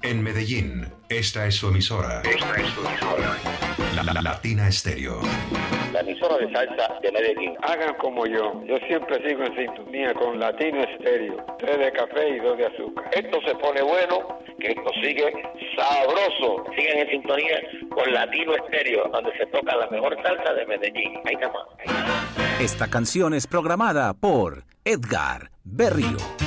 En Medellín, esta es su emisora. Latina Estéreo. La emisora de salsa de Medellín. Hagan como yo siempre sigo en sintonía con Latino Estéreo. 3 de café y 2 de azúcar. Esto se pone bueno, que esto sigue sabroso. Sigan en sintonía con Latino Estéreo, donde se toca la mejor salsa de Medellín. Ahí está más. Esta canción es programada por Edgar Berrío.